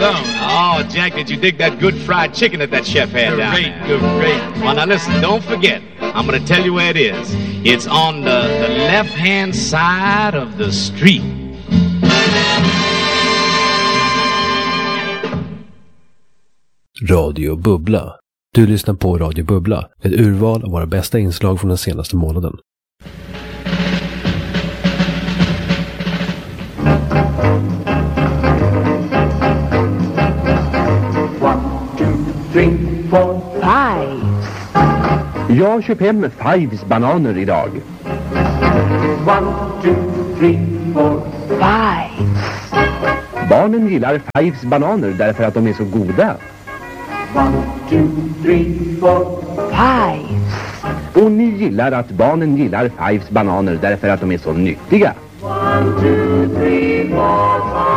alone. Oh, Jack, did you dig that good fried chicken that chef had down there? Great. Well, now listen, don't forget. I'm going to tell you where it is. It's on the left-hand side of the street. Radio Bubbla. Du lyssnar på Radio Bubbla, ett urval av våra bästa inslag från den senaste månaden. Jag köper hem Fives bananer idag. 1, 2, 3, 4, 5. Barnen gillar Fives bananer därför att de är så goda. 1, 2, 3, 4, 5. Och ni gillar att barnen gillar Fives bananer därför att de är så nyttiga. 1, 2, 3, 4,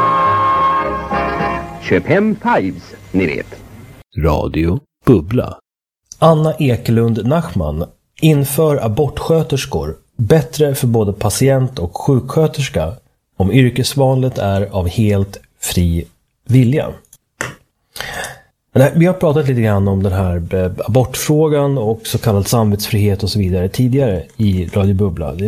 5. Köp hem Fives, ni vet. Radio Bubbla. Anna Ekelund Nachman inför abortsköterskor, bättre för både patient och sjuksköterska om yrkesvalet är av helt fri vilja. Vi har pratat lite grann om den här abortfrågan och så kallad samvetsfrihet och så vidare tidigare i Radio Bubbla. Det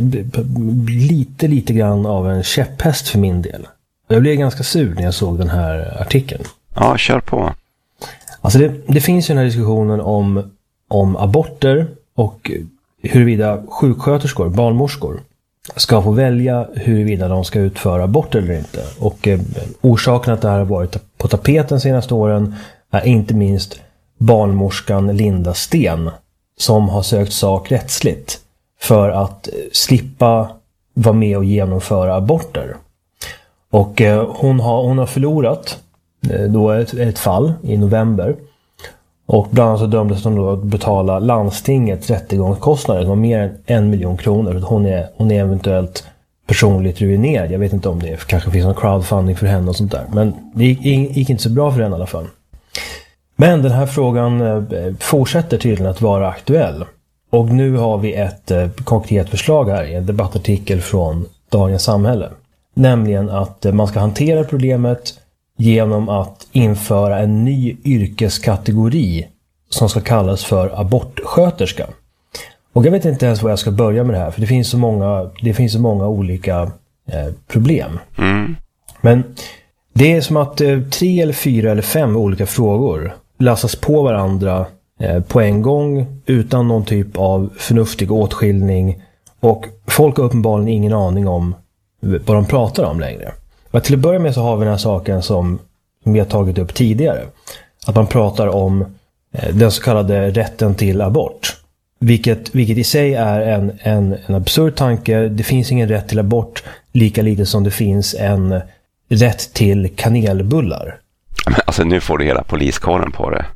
är lite grann av en käpphäst för min del. Jag blev ganska sur när jag såg den här artikeln. Ja, kör på. Alltså det finns ju den här diskussionen om aborter och huruvida sjuksköterskor, barnmorskor, ska få välja huruvida de ska utföra abort eller inte. Och orsaken att det här har varit på tapeten senaste åren är inte minst barnmorskan Linda Sten som har sökt sak rättsligt för att slippa vara med och genomföra aborter. Och hon har förlorat då ett fall i november. Och bland annat så dömdes hon då att betala landstingets rättegångskostnader. Det var mer än 1 miljon kronor. Hon är eventuellt personligt ruinerad. Jag vet inte om det kanske finns någon crowdfunding för henne och sånt där. Men det gick inte så bra för henne i alla fall. Men den här frågan fortsätter tydligen att vara aktuell. Och nu har vi ett konkret förslag här i en debattartikel från Dagens Samhälle. Nämligen att man ska hantera problemet genom att införa en ny yrkeskategori som ska kallas för abortsköterska. Och jag vet inte ens var jag ska börja med det här, för det finns så många olika problem. Men det är som att 3 eller 4 eller 5 olika frågor lastas på varandra på en gång utan någon typ av förnuftig åtskiljning, och folk har uppenbarligen ingen aning om vad de pratar om längre. Men till att börja med så har vi den här saken som vi har tagit upp tidigare. Att man pratar om den så kallade rätten till abort. Vilket i sig är en absurd tanke. Det finns ingen rätt till abort lika lite som det finns en rätt till kanelbullar. Alltså nu får du hela poliskåren på det.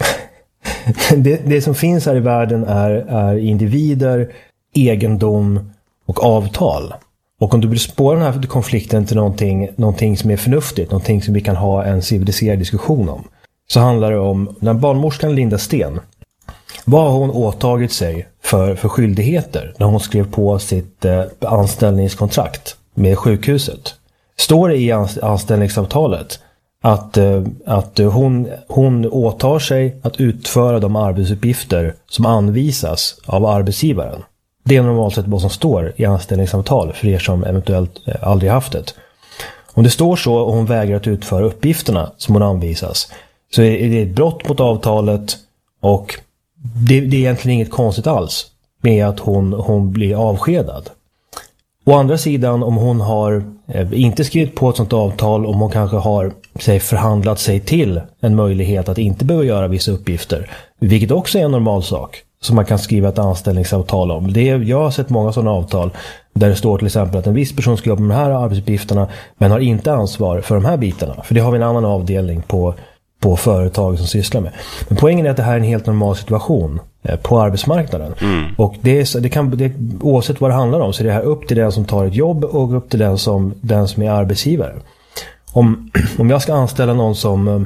Det som finns här i världen är individer, egendom och avtal. Och om du vill spåra den här konflikten till någonting som är förnuftigt, någonting som vi kan ha en civiliserad diskussion om, så handlar det om när barnmorskan Linda Sten, vad har hon åtagit sig för skyldigheter när hon skrev på sitt anställningskontrakt med sjukhuset? Står det i anställningsavtalet att hon åtar sig att utföra de arbetsuppgifter som anvisas av arbetsgivaren? Det är normalt sett vad som står i anställningsavtal för er som eventuellt aldrig haft det. Om det står så och hon vägrar att utföra uppgifterna som hon anvisas, så är det ett brott mot avtalet, och det är egentligen inget konstigt alls med att hon blir avskedad. Å andra sidan, om hon har inte skrivit på ett sånt avtal, om hon kanske har förhandlat sig till en möjlighet att inte behöva göra vissa uppgifter, vilket också är en normal sak som man kan skriva ett anställningsavtal om. Jag har sett många sådana avtal där det står till exempel att en viss person ska jobba med de här arbetsuppgifterna men har inte ansvar för de här bitarna. För det har vi en annan avdelning på företag som sysslar med. Men poängen är att det här är en helt normal situation på arbetsmarknaden. Och oavsett vad det handlar om, så är det här upp till den som tar ett jobb och upp till den som är arbetsgivare. Om jag ska anställa någon som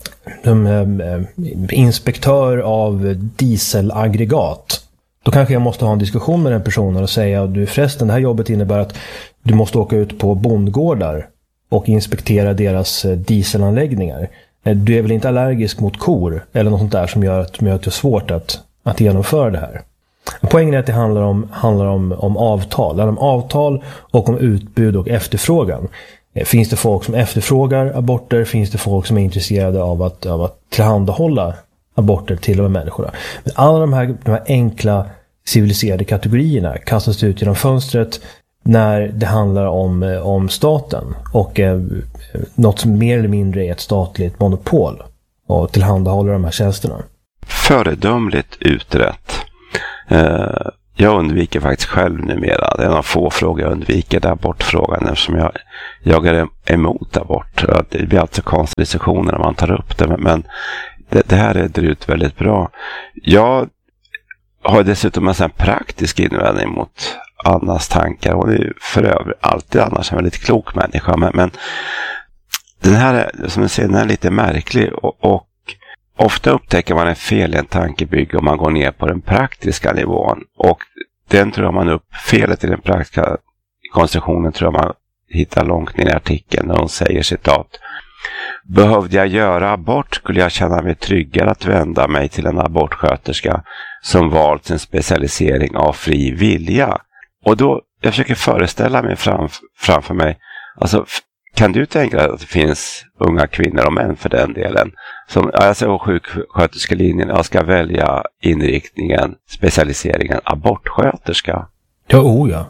inspektör av dieselaggregat, då kanske jag måste ha en diskussion med den personen och säga: du förresten, det här jobbet innebär att du måste åka ut på bondgårdar och inspektera deras dieselanläggningar. Du är väl inte allergisk mot kor eller något sånt där som gör att det är svårt att genomföra det här. Poängen är att det handlar om avtal. Om avtal och om utbud och efterfrågan. Finns det folk som efterfrågar aborter? Finns det folk som är intresserade av att tillhandahålla aborter till de här människorna? Men alla de här enkla civiliserade kategorierna kastas ut genom fönstret när det handlar om staten och något som mer eller mindre är ett statligt monopol och tillhandahåller de här tjänsterna. Föredömligt utrett. Jag undviker faktiskt själv numera. Det är några få frågor jag undviker. Det är abortfrågan eftersom jag är emot abort. Det blir alltså konstiga diskussioner när man tar upp det. Men det här är ut väldigt bra. Jag har dessutom en praktisk invändning mot Annas tankar. Hon är för övrigt alltid annars en väldigt klok människa. Men den här, som jag säger, den är lite märklig och ofta upptäcker man en fel i en tankebygge om man går ner på den praktiska nivån. Och den tror jag man upp, felet i den praktiska konstruktionen tror jag man hittar långt ner i artikeln när hon säger citat: behövde jag göra abort skulle jag känna mig tryggare att vända mig till en abortsköterska som valt sin specialisering av fri vilja. Och då, jag försöker föreställa mig framför mig, alltså kan du tänka dig att det finns unga kvinnor och män för den delen som, jag ser sjuksköterskelinjen, jag ska välja inriktningen, specialiseringen abortsköterska? Ja, ja.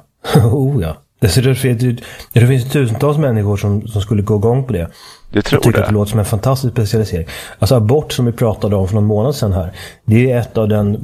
Det finns tusentals människor som skulle gå igång på det. Du tror tycker det? Att det låter som en fantastisk specialisering. Alltså abort som vi pratade om för någon månad sedan här, det är ett av den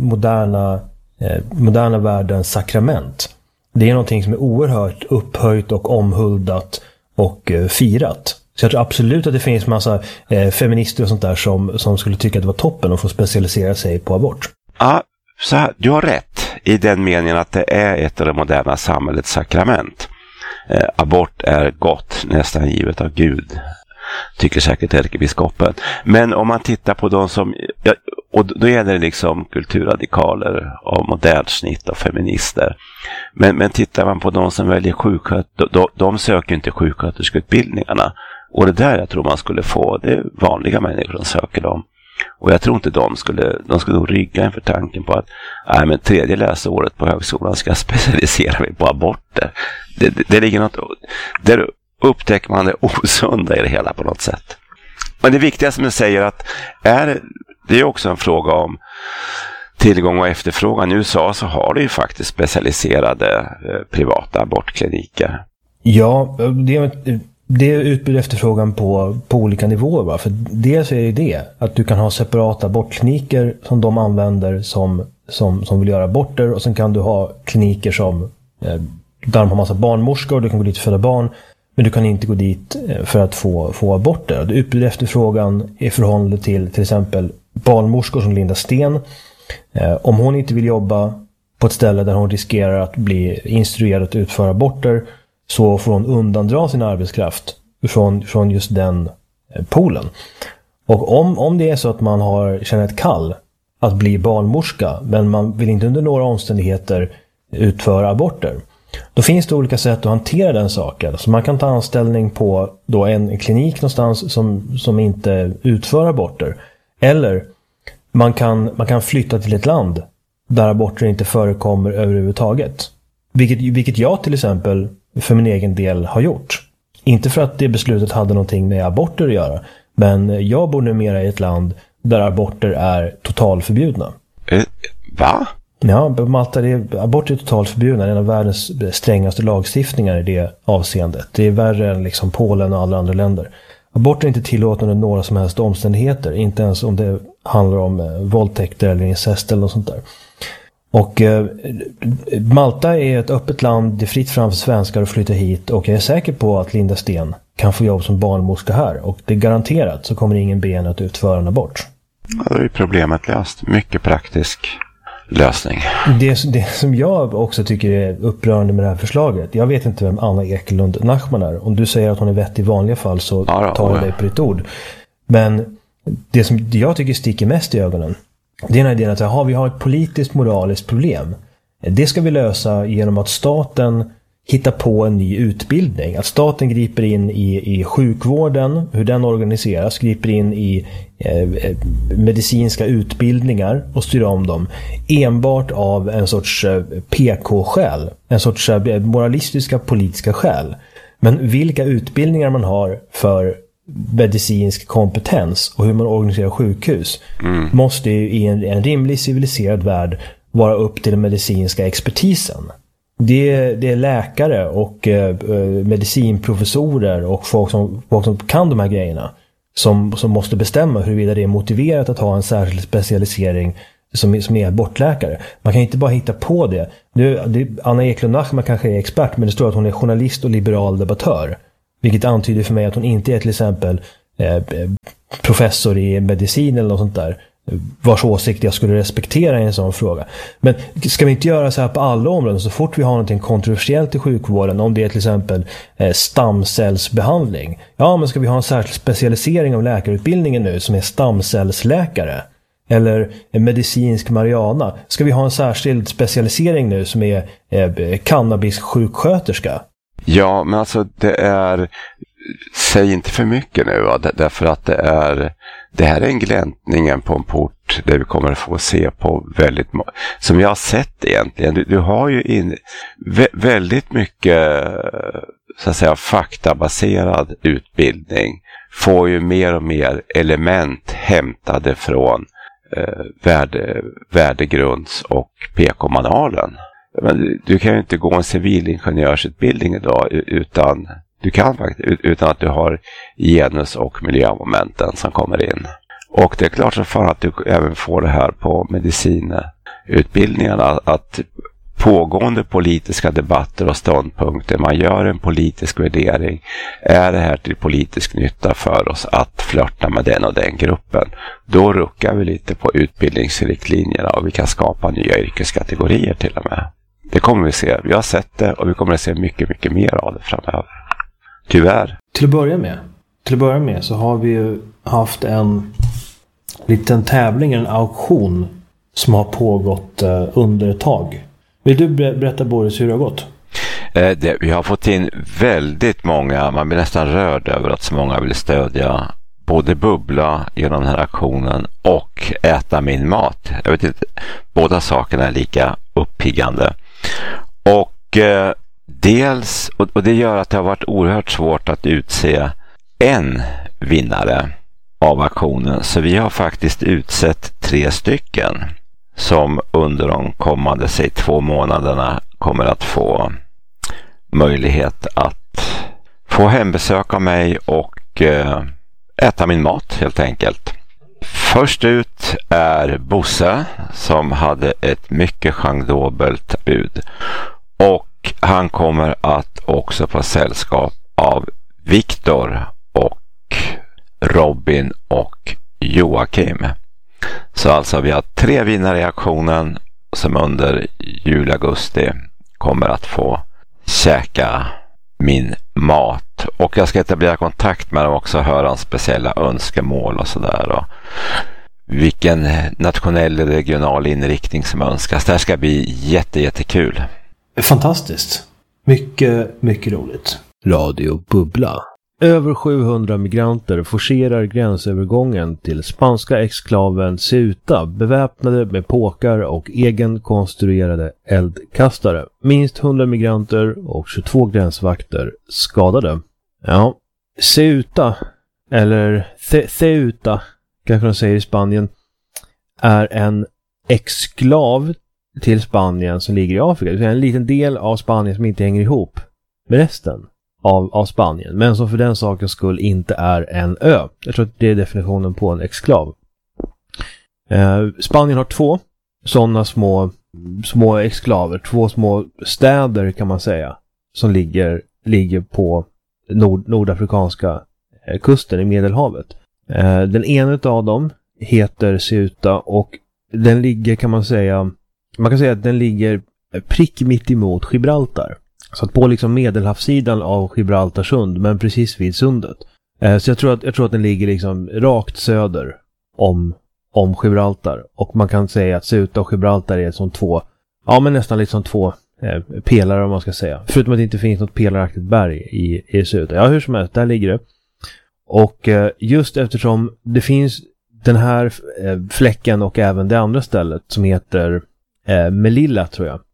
moderna världens sakrament. Det är någonting som är oerhört upphöjt och omhuldat och firat. Så jag tror absolut att det finns massa feminister och sånt där som skulle tycka att det var toppen att få specialisera sig på abort. Ja, så här, du har rätt i den meningen att det är ett av det moderna samhällets sakrament. Abort är gott, nästan givet av Gud, tycker säkert ärkebiskopen. Men om man tittar på de som, och då gäller det liksom kulturradikaler av modernt snitt och feminister. Men tittar man på de som väljer sjuksköterskor, de söker inte sjuksköterskeutbildningarna. Och det där jag tror man skulle få, det är vanliga människor som söker dem. Och jag tror inte de skulle nog rygga inför tanken på att men 3:e läsåret på högskolan ska jag specialisera mig på aborter. Det ligger något, där upptäcker man det osunda i det hela på något sätt. Men det viktiga som jag säger att det är också en fråga om tillgång och efterfrågan. I USA så har det ju faktiskt specialiserade privata abortkliniker. Ja, det är utbud efterfrågan på olika nivåer. Va? För dels är det att du kan ha separata abortkliniker som de använder som vill göra aborter. Och sen kan du ha kliniker där de har massa barnmorskor. Du kan gå dit och föda barn. Men du kan inte gå dit för att få aborter. Utbud efterfrågan i förhållande till exempel barnmorskor som Linda Sten. Om hon inte vill jobba på ett ställe där hon riskerar att bli instruerad att utföra aborter, så får hon undandra sin arbetskraft från just den poolen. Och om det är så att man känner ett kall att bli barnmorska, men man vill inte under några omständigheter utföra aborter, då finns det olika sätt att hantera den saken. Så man kan ta anställning på då en klinik någonstans som inte utför aborter. Eller man kan flytta till ett land där aborter inte förekommer överhuvudtaget. Vilket jag till exempel för min egen del har gjort. Inte för att det beslutet hade någonting med aborter att göra. Men jag bor numera i ett land där aborter är totalförbjudna. Va? Ja, Malta, aborter är totalt förbjudna. Det är en av världens strängaste lagstiftningar i det avseendet. Det är värre än liksom Polen och alla andra länder. Aborter är inte tillåtna under några som helst omständigheter. Inte ens om det handlar om våldtäkter eller incest eller något sånt där. Och Malta är ett öppet land. Det är fritt fram för svenskar att flytta hit. Och jag är säker på att Linda Sten kan få jobb som barnmorska här. Och det är garanterat så kommer ingen be henne att utföra en abort. Ja, då är problemet löst. Mycket praktisk lösning. Det som jag också tycker är upprörande med det här förslaget. Jag vet inte vem Anna Ekelund Nachman är. Om du säger att hon är vettig i vanliga fall så tar jag dig på ditt ord. Men det som jag tycker sticker mest i ögonen, det är den idén att vi har ett politiskt moraliskt problem. Det ska vi lösa genom att staten hitta på en ny utbildning. Att staten griper in i sjukvården, hur den organiseras, griper in i medicinska utbildningar och styr om dem enbart av en sorts PK-skäl, en sorts moralistiska politiska skäl. Men vilka utbildningar man har för medicinsk kompetens och hur man organiserar sjukhus måste ju i en rimlig civiliserad värld vara upp till den medicinska expertisen. Det är läkare och medicinprofessorer och folk som kan de här grejerna som måste bestämma huruvida det är motiverat att ha en särskild specialisering som är abortläkare. Man kan inte bara hitta på det. Anna Eklund-Nachman kanske är expert, men det står att hon är journalist och liberal debattör. Vilket antyder för mig att hon inte är till exempel professor i medicin eller något sånt där. Vars åsikt jag skulle respektera i en sån fråga. Men ska vi inte göra så här på alla områden? Så fort vi har något kontroversiellt i sjukvården, om det är till exempel stamcellsbehandling. Ja, men ska vi ha en särskild specialisering av läkarutbildningen nu som är stamcellsläkare? Eller medicinsk marijuana? Ska vi ha en särskild specialisering nu som är cannabissjuksköterska? Ja, men alltså det är... Säg inte för mycket nu, va? Därför att det här är en gläntningen på en port där vi kommer att få se på väldigt som jag har sett egentligen. Du har ju väldigt mycket så att säga faktabaserad utbildning får ju mer och mer element hämtade från värdegrunds- och PK-manualen. Men du kan ju inte gå en civilingenjörsutbildning idag utan att du har genus- och miljömomenten som kommer in. Och det är klart så fan att du även får det här på medicinutbildningarna, att pågående politiska debatter och ståndpunkter, man gör en politisk värdering, är det här till politisk nytta för oss att flirta med den och den gruppen? Då ruckar vi lite på utbildningsriktlinjerna och vi kan skapa nya yrkeskategorier till och med. Det kommer vi se. Vi har sett det och vi kommer att se mycket, mycket mer av det framöver. Tyvärr. Till att börja med så har vi ju haft en liten tävling, en auktion som har pågått under ett tag. Vill du berätta, Boris, hur det har gått? Vi har fått in väldigt många, man blir nästan rörd över att så många vill stödja både Bubbla genom den här aktionen och Äta min mat. Jag vet inte, båda sakerna är lika uppiggande. Och dels, och det gör att det har varit oerhört svårt att utse en vinnare av aktionen. Så vi har faktiskt utsett 3 stycken som under de kommande 2 månaderna kommer att få möjlighet att få hembesök av mig och äta min mat helt enkelt. Först ut är Bosse som hade ett mycket genredobelt bud. Och han kommer att också få sällskap av Viktor och Robin och Joakim. Så alltså vi har 3 vinnare i aktionen som under jul-augusti kommer att få käka min mat. Och jag ska etablera kontakt med dem också och höra om speciella önskemål och sådär. Och vilken nationell eller regional inriktning som önskas. Det här ska bli jättekul. Fantastiskt. Mycket, mycket roligt. Radio Bubbla. Över 700 migranter forcerar gränsövergången till spanska exklaven Ceuta beväpnade med påkar och egenkonstruerade eldkastare. Minst 100 migranter och 22 gränsvakter skadade. Ja, Ceuta, eller Ceuta kanske de säger i Spanien, är en exklav till Spanien som ligger i Afrika. Det är en liten del av Spanien som inte hänger ihop med resten av Spanien, men som för den sakens skull inte är en ö. Jag tror att det är definitionen på en exklav. Spanien har 2 sådana små exklaver, 2 små städer kan man säga, som ligger på nordafrikanska kusten i Medelhavet. Den ena av dem heter Ceuta och den ligger man kan säga att den ligger prick mitt emot Gibraltar. Så att på liksom medelhavssidan av Gibraltarsund, men precis vid sundet. Så jag tror att den ligger liksom rakt söder om Gibraltar. Och man kan säga att Ceuta och Gibraltar är som 2, ja men nästan liksom 2 pelare om man ska säga. Förutom att det inte finns något pelaraktigt berg i söder. Ja, hur som helst, där ligger det. Och just eftersom det finns den här fläcken och även det andra stället som heter Melilla tror jag.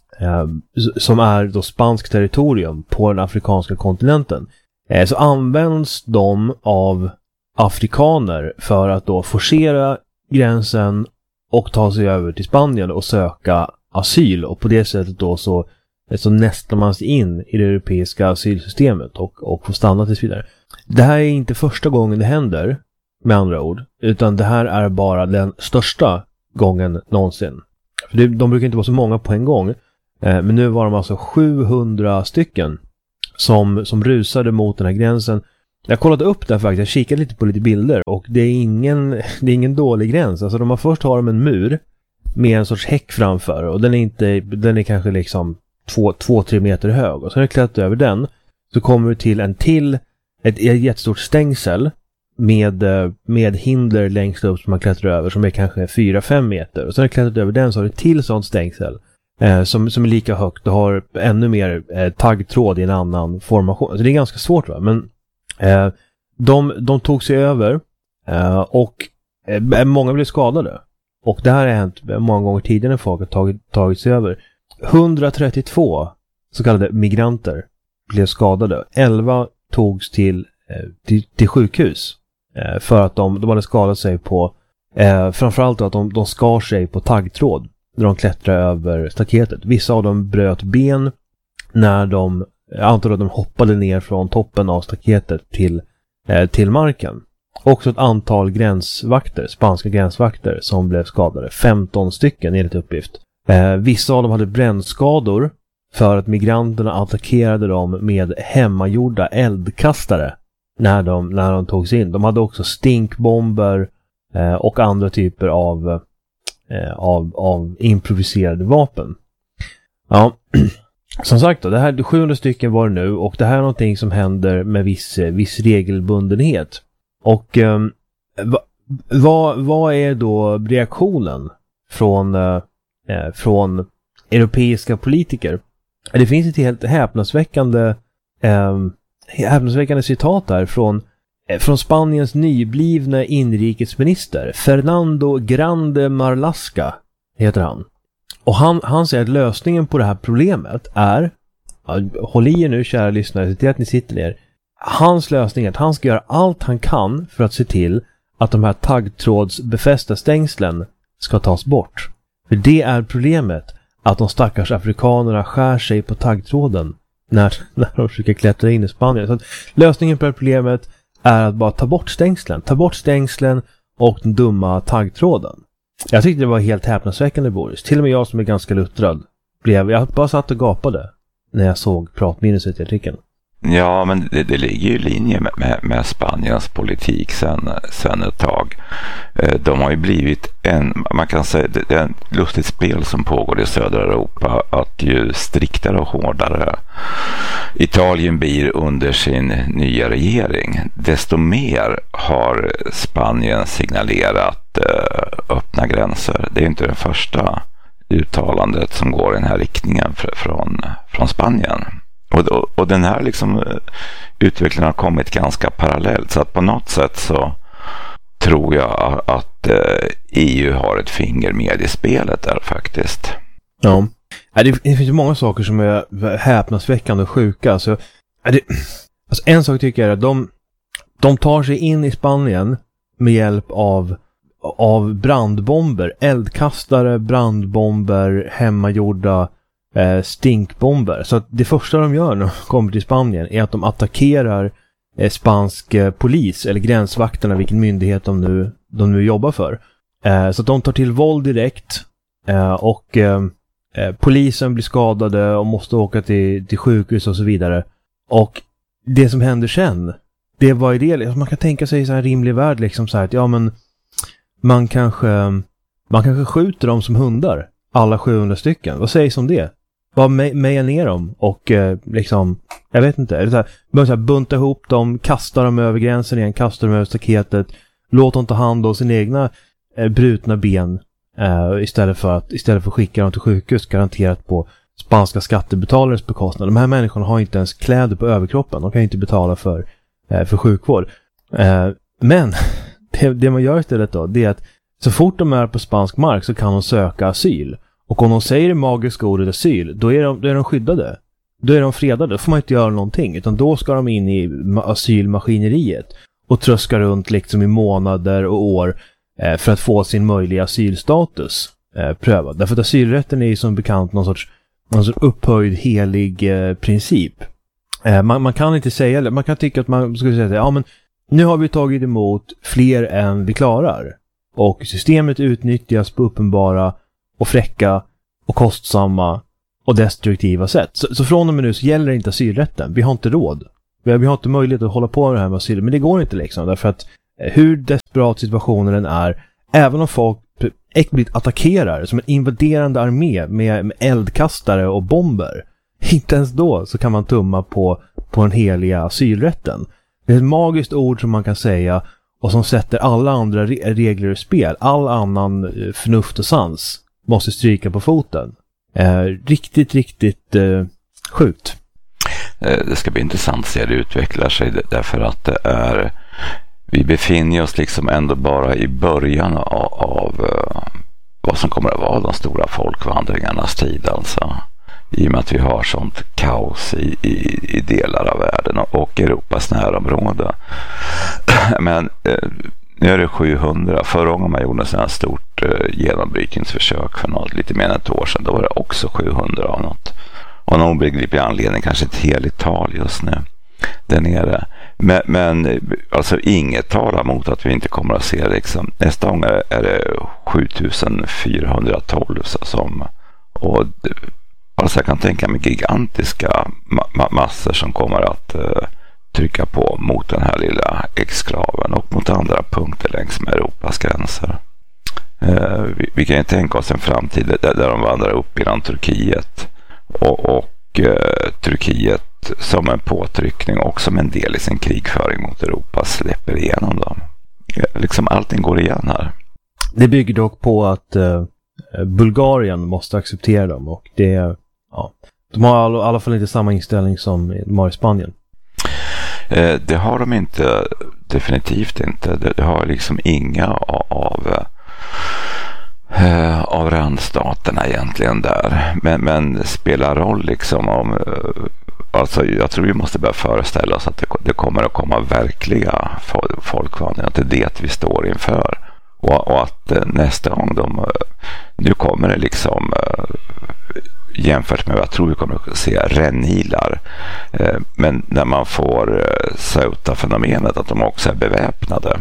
Som är då spansk territorium på den afrikanska kontinenten. Så används de av afrikaner för att då forcera gränsen och ta sig över till Spanien och söka asyl. Och på det sättet då så nästlar man sig in i det europeiska asylsystemet och får stanna tills vidare. Det här är inte första gången det händer, med andra ord, utan det här är bara den största gången någonsin. För de brukar inte vara så många på en gång, men nu var de alltså 700 stycken som rusade mot den här gränsen. Jag kollade upp det faktiskt, jag kikade lite på lite bilder och det är ingen dålig gräns. Alltså först har de en mur med en sorts häck framför och den är kanske liksom 2-3 meter hög. Och sen när du klättrar över den så kommer du till ett jättestort stängsel med hinder längst upp som man klättrar över som är kanske 4-5 meter. Och sen när du klättrar över den så har du till sånt stängsel som är lika högt och har ännu mer taggtråd i en annan formation. Så det är ganska svårt, va? Men de tog sig över och många blev skadade. Och det här har hänt många gånger tidigare när folk har tagit sig över. 132 så kallade migranter blev skadade. 11 togs till sjukhus för att de hade skadat sig på framförallt att de skar sig på taggtråd när de klättrade över staketet. Vissa av dem bröt ben när de hoppade ner från toppen av staketet till marken. Också ett antal spanska gränsvakter som blev skadade. 15 stycken enligt uppgift. Vissa av dem hade brännskador för att migranterna attackerade dem med hemmagjorda eldkastare när de tog sig in. De hade också stinkbomber och andra typer av improviserade vapen. Ja, som sagt då, det här 700 stycken var det nu och det här är någonting som händer med viss regelbundenhet. Och vad är då reaktionen från europeiska politiker? Det finns ett helt häpnadsväckande citat här från Spaniens nyblivna inrikesminister Fernando Grande Marlaska heter han. Och han säger att lösningen på det här problemet är, håll i er nu kära lyssnare, se till att ni sitter ner. Hans lösning är att han ska göra allt han kan för att se till att de här taggtrådsbefästa stängslen ska tas bort. För det är problemet, att de stackars afrikanerna skär sig på taggtråden när de försöker klättra in i Spanien. Så att lösningen på det här problemet är att bara ta bort stängslen och den dumma taggtråden. Jag tyckte det var helt häpnadsväckande, Boris. Till och med jag som är ganska luttrad jag bara satt och gapade när jag såg pratminuset i artikeln. Ja, men det ligger ju i linje med Spaniens politik sen ett tag. De har ju blivit man kan säga, det är ett lustigt spel som pågår i södra Europa, att ju striktare och hårdare Italien blir under sin nya regering, desto mer har Spanien signalerat öppna gränser. Det är inte det första uttalandet som går i den här riktningen från Spanien. Och den här liksom utvecklingen har kommit ganska parallellt, så att på något sätt så tror jag att EU har ett finger med i spelet där faktiskt. Ja, det finns ju många saker som är häpnadsväckande och sjuka. Alltså en sak tycker jag är att de tar sig in i Spanien med hjälp av brandbomber, eldkastare, brandbomber, hemmagjorda stinkbomber. Så att det första de gör när de kommer till Spanien är att de attackerar spansk polis eller gränsvakterna, vilken myndighet de nu jobbar för. Så att de tar till våld direkt och polisen blir skadade och måste åka till sjukhus och så vidare. Och det som händer sen, det var ju det, man kan tänka sig i så här rimlig värld liksom så här att ja, men man kanske skjuter dem som hundar, alla 700 stycken. Vad sägs om det? Bara meja ner dem och liksom, jag vet inte, eller så här, bunta ihop dem, kasta dem över gränsen igen, kasta dem över staketet, låt dem ta hand om sina egna brutna ben istället för att skicka dem till sjukhus garanterat på spanska skattebetalares bekostnad. De här människorna har inte ens kläder på överkroppen. De kan inte betala för sjukvård. Men det man gör istället då, det är att så fort de är på spansk mark så kan de söka asyl. Och om de säger det magiska ordet asyl, då är de skyddade. Då är de fredade. Då får man inte göra någonting. Utan då ska de in i asylmaskineriet och tröska runt liksom i månader och år för att få sin möjliga asylstatus prövad. Därför att asylrätten är ju som bekant någon sorts upphöjd helig princip. Man kan inte säga det. Man kan tycka att man skulle säga att ja, men nu har vi tagit emot fler än vi klarar. Och systemet utnyttjas på uppenbara och fräcka och kostsamma och destruktiva sätt. Så från och med nu så gäller inte asylrätten. Vi har inte råd. Vi har inte möjlighet att hålla på med det här med asyl. Men det går inte liksom. Därför att hur desperat situationen den är, även om folk äckligt attackerar som en invaderande armé med eldkastare och bomber, inte ens då så kan man tumma på den heliga asylrätten. Det är ett magiskt ord som man kan säga och som sätter alla andra regler i spel. All annan förnuft och sans måste stryka på foten. Riktigt sjukt. Det ska bli intressant att se det utvecklar sig, därför att det är, vi befinner oss liksom ändå bara i början av vad som kommer att vara de stora folkvandringarnas tid, alltså. I och med att vi har sånt kaos i delar av världen och Europas närområde. Men nu är det 700. Förra gången man gjorde ett stort genombrytningsförsök för lite mer än ett år sedan, då var det också 700 av något. Och någon obegriplig anledning kanske ett heligt tal just nu där nere. Men alltså inget talar mot att vi inte kommer att se liksom, nästa gång är det 7412 som, och alltså jag kan tänka mig gigantiska massor som kommer att trycka på mot den här lilla exklaven och mot andra punkter längs med Europas gränser. Vi kan ju tänka oss en framtid där de vandrar upp innan Turkiet och Turkiet som en påtryckning och som en del i sin krigföring mot Europa släpper igenom dem. Liksom allting går igen här. Det bygger dock på att Bulgarien måste acceptera dem, och det, ja, de har i alla fall inte samma inställning som de har i Spanien. Det har de inte, definitivt inte. Det har liksom inga av randstaterna egentligen där. Men spelar roll liksom om, alltså jag tror vi måste börja föreställa oss att det kommer att komma verkliga folkvandringar, att det är det vi står inför. Och att nästa gång nu kommer det liksom jämfört med vad jag tror vi kommer att se rännilar, men när man får söta fenomenet att de också är beväpnade,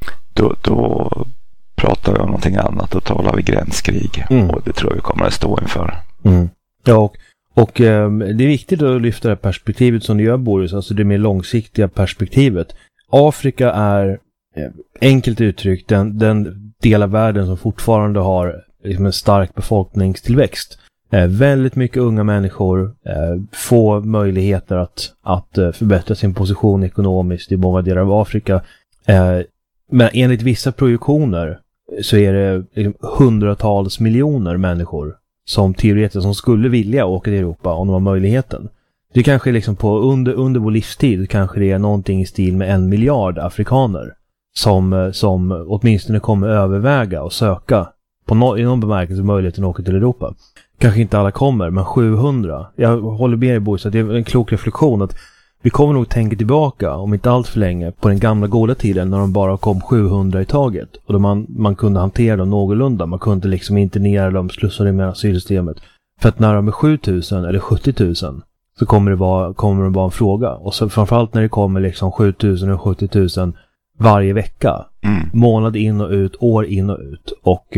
då pratar vi om någonting annat. Då talar vi gränskrig, och det tror jag vi kommer att stå inför. Ja, och det är viktigt att lyfta det perspektivet som du gör, Boris, alltså det mer långsiktiga perspektivet. Afrika är enkelt uttryckt den del av världen som fortfarande har liksom en stark befolkningstillväxt. Väldigt mycket unga människor, få möjligheter att förbättra sin position ekonomiskt i många delar av Afrika. Men enligt vissa projektioner så är det liksom hundratals miljoner människor som teoretiskt som skulle vilja åka till Europa om de har möjligheten. Det kanske är liksom på under vår livstid kanske det är någonting i stil med 1 miljard afrikaner som åtminstone kommer överväga och söka i någon bemärkelse möjligheten att åka till Europa. Kanske inte alla kommer, men 700. Jag håller med dig, Boris, att det är en klok reflektion att vi kommer nog tänka tillbaka, om inte allt för länge, på den gamla goda tiden när de bara kom 700 i taget. Och då man kunde hantera dem någorlunda. Man kunde liksom internera dem, slussa dem med asylsystemet. För att när de är 7000 eller 70 000 så kommer det vara en fråga. Och så framförallt när det kommer liksom 7000 och 70 000 varje vecka. Månad in och ut, år in och ut. Och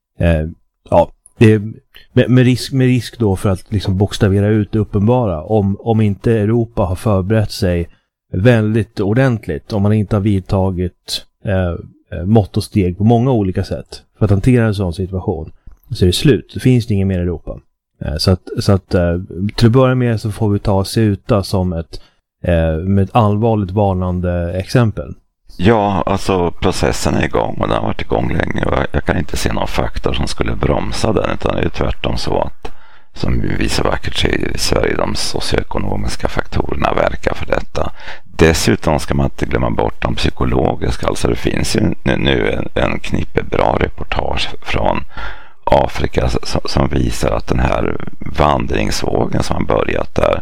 ja, det är med risk då för att liksom bokstavera ut det uppenbara. Om inte Europa har förberett sig väldigt ordentligt, om man inte har vidtagit mått och steg på många olika sätt för att hantera en sån situation, så är det slut. Det finns inget mer i Europa. Så att till att börja med så får vi ta oss ut som med ett allvarligt varnande exempel. Ja, alltså processen är igång och den har varit igång länge och jag kan inte se någon faktor som skulle bromsa den, utan det är tvärtom så att som visar vackert i Sverige, de socioekonomiska faktorerna verkar för detta. Dessutom ska man inte glömma bort de psykologiska. Alltså det finns ju nu en knippe bra reportage från Afrika som visar att den här vandringsvågen som har börjat där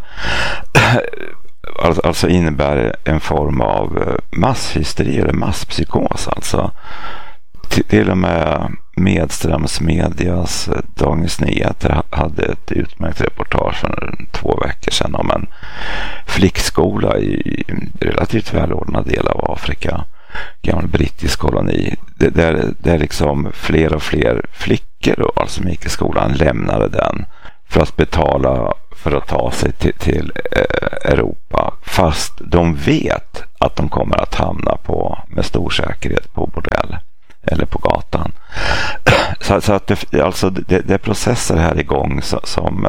alltså innebär en form av masshysteri eller masspsykos. Alltså till och med Medströmsmedias Dagens Nyheter hade ett utmärkt reportage för 2 veckor sedan om en flickskola i relativt välordnad del av Afrika, gammal brittisk koloni, där liksom fler och fler flickor då, alltså som gick i skolan, lämnade den för att betala för att ta sig till Europa, fast de vet att de kommer att hamna med stor säkerhet på bordell eller på gatan. Så att det processer här igång som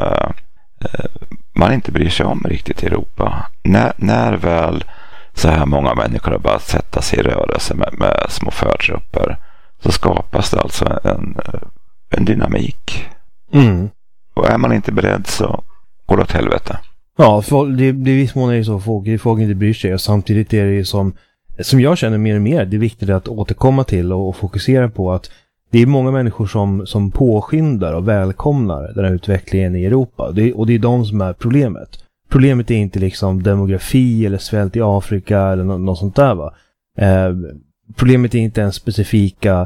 man inte bryr sig om riktigt i Europa. När väl så här många människor har börjat sätta sig i rörelse med små förtrupper, så skapas det alltså en dynamik. Mm. Och är man inte beredd så går det åt helvete. Ja, det är viss mån är det så folk inte bryr sig, och samtidigt är det ju som jag känner mer och mer, det är viktigt att återkomma till och fokusera på att det är många människor som påskyndar och välkomnar den här utvecklingen i Europa. Och det är de som är problemet. Problemet är inte liksom demografi eller svält i Afrika eller något sånt där, va. Problemet är inte en specifika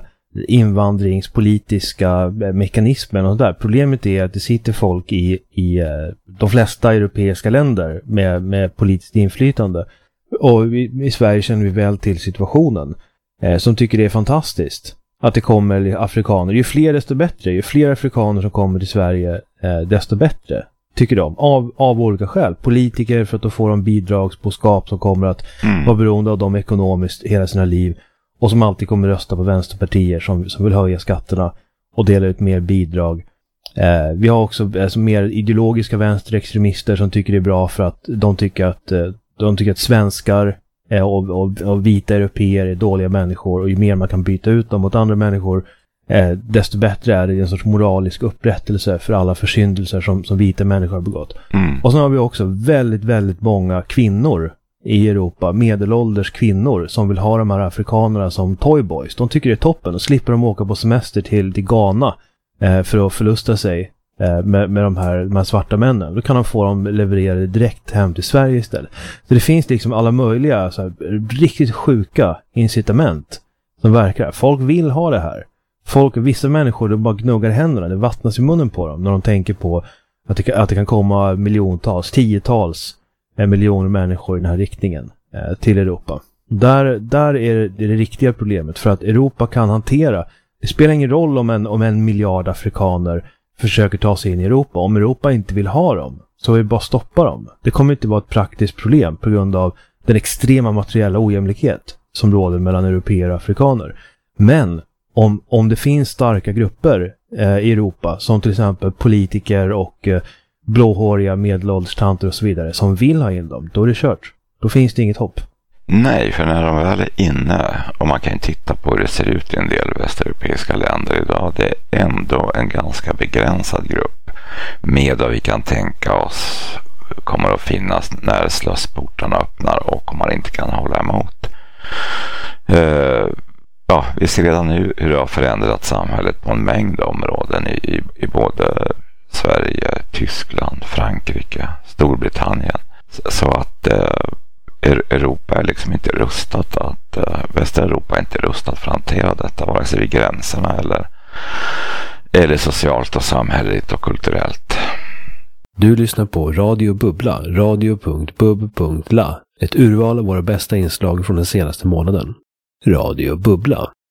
invandringspolitiska mekanismer och sånt där. Problemet är att det sitter folk i de flesta europeiska länder med politiskt inflytande. Och i Sverige känner vi väl till situationen, som tycker det är fantastiskt att det kommer afrikaner. Ju fler desto bättre. Ju fler afrikaner som kommer till Sverige, desto bättre, tycker de. Av olika skäl. Politiker för att då får de bidragsboskap som kommer att vara beroende av dem ekonomiskt hela sina liv. Och som alltid kommer rösta på vänsterpartier som vill höja skatterna och dela ut mer bidrag. Vi har också mer ideologiska vänsterextremister som tycker det är bra för att de tycker att svenskar och vita europeer är dåliga människor, och ju mer man kan byta ut dem mot andra människor, desto bättre är det en sorts moralisk upprättelse för alla försyndelser som vita människor har begått. Och så har vi också väldigt, väldigt många kvinnor i Europa, medelålders kvinnor, som vill ha de här afrikanerna som toyboys. De tycker det är toppen, och slipper de åka på semester till Ghana för att förlusta sig med de här svarta männen. Då kan de få dem levererade direkt hem till Sverige istället. Så det finns liksom alla möjliga så här, riktigt sjuka incitament som verkar. Folk vill ha det här. Vissa människor, de bara gnuggar händerna. Det vattnas i munnen på dem när de tänker på att det kan komma miljontals, 10-tals miljoner människor i den här riktningen till Europa. Där är det riktiga problemet, för att Europa kan hantera. Det spelar ingen roll om en miljard afrikaner försöker ta sig in i Europa. Om Europa inte vill ha dem, så är det bara att stoppa dem. Det kommer inte vara ett praktiskt problem på grund av den extrema materiella ojämlikhet som råder mellan europeer och afrikaner. Men om det finns starka grupper i Europa, som till exempel politiker och blåhåriga medelålderstanter och så vidare, som vill ha in dem, då är det kört. Då finns det inget hopp. Nej, för när de väl är inne, och man kan ju titta på hur det ser ut i en del västeuropeiska länder idag, det är ändå en ganska begränsad grupp med vad vi kan tänka oss kommer att finnas när slussportarna öppnar och om man inte kan hålla emot. Vi ser redan nu hur det har förändrat samhället på en mängd områden i både Sverige, Tyskland, Frankrike, Storbritannien. Så att Europa är liksom inte rustat, att Västeuropa är inte rustat för att hantera detta, vare sig vid gränserna eller socialt och samhälleligt och kulturellt. Du lyssnar på Radio Bubbla, radio.bub.la, ett urval av våra bästa inslag från den senaste månaden. Radio Bubbla.